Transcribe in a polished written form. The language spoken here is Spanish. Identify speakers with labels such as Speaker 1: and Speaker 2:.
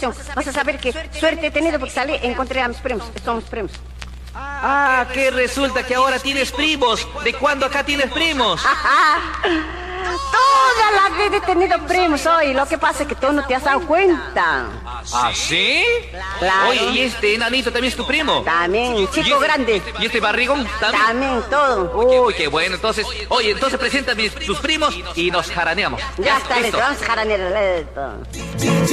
Speaker 1: conversación. Vas a saber qué suerte he tenido porque salí, encontré a mis primos. Son mis primos.
Speaker 2: Ah, que resulta que ahora tienes primos. ¿De cuándo acá tienes primos?
Speaker 1: Toda la vida he tenido primos hoy. Lo que pasa es que tú no te has dado cuenta.
Speaker 2: ¿Ah, sí?
Speaker 1: Claro.
Speaker 2: Oye, ¿y este enanito también es tu primo?
Speaker 1: También, chico grande.
Speaker 2: ¿Y este barrigón también?
Speaker 1: También, todo.
Speaker 2: Uy, qué bueno. Entonces, oye, entonces preséntame tus primos y nos jaraneamos.
Speaker 1: Ya está,
Speaker 2: listo.
Speaker 1: listo. Vamos a jaranear.